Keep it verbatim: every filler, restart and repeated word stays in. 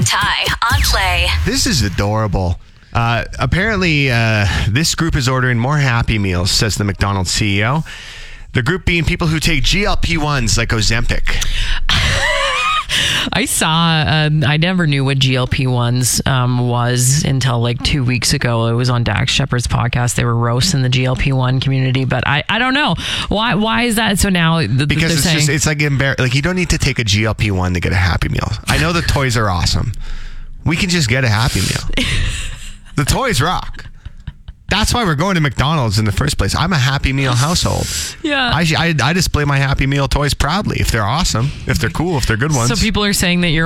and Ty on Play. This is adorable. Uh, apparently, uh, this group is ordering more Happy Meals, says the McDonald's C E O. The group being people who take G L P ones like Ozempic. I saw, uh, I never knew what G L P ones um, was until like two weeks ago. It was on Dax Shepard's podcast. They were roasting the G L P one community, but I, I don't know. Why Why is that? So now the, Because it's saying, just, it's like, embar- like you don't need to take a G L P one to get a Happy Meal. I know the toys are awesome. We can just get a Happy Meal. The toys rock. That's why we're going to McDonald's in the first place. I'm a Happy Meal household. Yeah. I, I, I display my Happy Meal toys proudly. If they're awesome, if they're cool, if they're good ones. So people are saying that you're